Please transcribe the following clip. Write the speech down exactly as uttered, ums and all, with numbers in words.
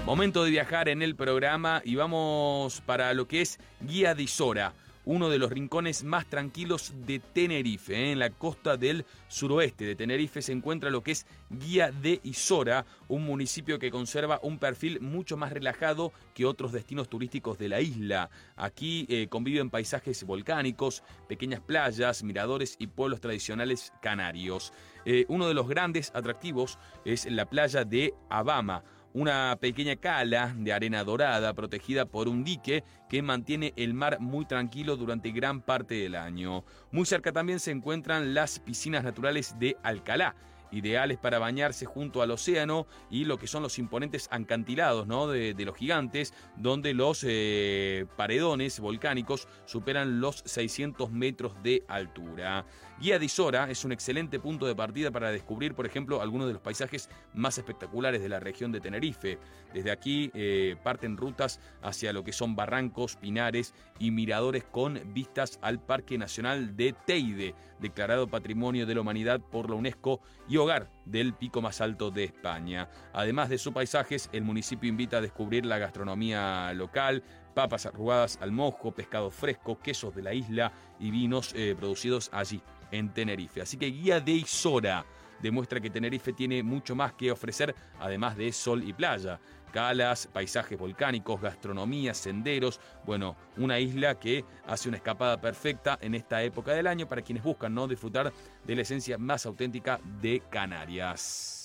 Momento de viajar en el programa y vamos para lo que es Guía de Isora, uno de los rincones más tranquilos de Tenerife. ¿eh? En la costa del suroeste de Tenerife se encuentra lo que es Guía de Isora, un municipio que conserva un perfil mucho más relajado que otros destinos turísticos de la isla. Aquí eh, conviven paisajes volcánicos, pequeñas playas, miradores y pueblos tradicionales canarios. Eh, uno de los grandes atractivos es la playa de Abama, una pequeña cala de arena dorada protegida por un dique que mantiene el mar muy tranquilo durante gran parte del año. Muy cerca también se encuentran las piscinas naturales de Alcalá, ideales para bañarse junto al océano, y lo que son los imponentes acantilados, ¿no? de, de los gigantes, donde los eh, paredones volcánicos superan los seiscientos metros de altura. Guía de Isora es un excelente punto de partida para descubrir, por ejemplo, algunos de los paisajes más espectaculares de la región de Tenerife. Desde aquí eh, parten rutas hacia lo que son barrancos, pinares y miradores con vistas al Parque Nacional de Teide, declarado Patrimonio de la Humanidad por la UNESCO y hogar del pico más alto de España. Además de sus paisajes, el municipio invita a descubrir la gastronomía local, papas arrugadas al mojo, pescado fresco, quesos de la isla y vinos eh, producidos allí en Tenerife. Así que Guía de Isora demuestra que Tenerife tiene mucho más que ofrecer, además de sol y playa. Calas, paisajes volcánicos, gastronomía, senderos. Bueno, una isla que hace una escapada perfecta en esta época del año para quienes buscan, ¿no?, disfrutar de la esencia más auténtica de Canarias.